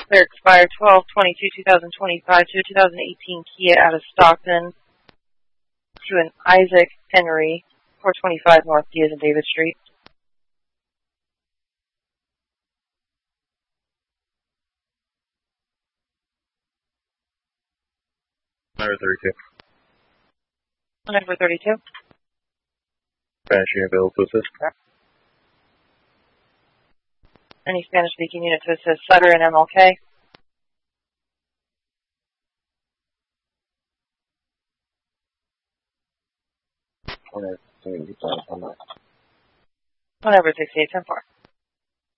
clear expired 12/22/2025 to a 2018 Kia out of Stockton to an Isaac Henry, 425 North Diaz and David Street. Number 32. Number 32. Spanish unit available to assist. Correct. Any Spanish-speaking unit to assist Sutter and MLK? Whenever 6810-4.